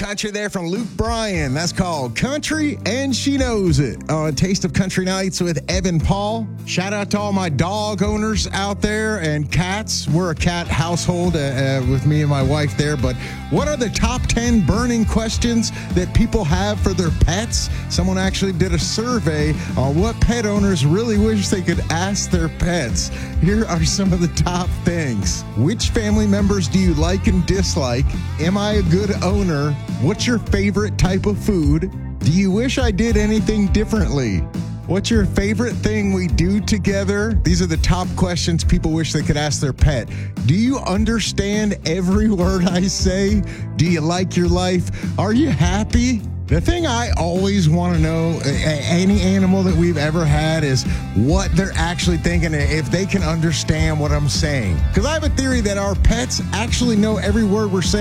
country there from Luke Bryan. That's called Country and She Knows It on Taste of Country Nights with Evan Paul. Shout out to all my dog owners out there and cats. We're a cat household with me and my wife there. But what are the top 10 burning questions that people have for their pets? Someone actually did a survey on what pet owners really wish they could ask their pets. Here are some of the top things. Which family members do you like and dislike? Am I a good owner? What's your favorite type of food? Do you wish I did anything differently? What's your favorite thing we do together? These are the top questions people wish they could ask their pet. Do you understand every word I say? Do you like your life? Are you happy? The thing I always want to know, any animal that we've ever had, is what they're actually thinking, if they can understand what I'm saying. Because I have a theory that our pets actually know every word we're saying.